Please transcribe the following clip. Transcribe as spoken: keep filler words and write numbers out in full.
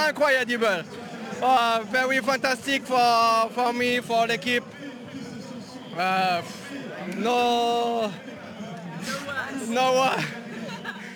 incroyable. Uh, very fantastic for, for me, for l'équipe. Uh, no, no, uh,